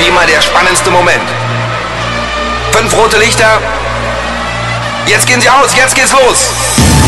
immer der spannendste Moment. 5 rote Lichter. Jetzt gehen sie aus, jetzt geht's los.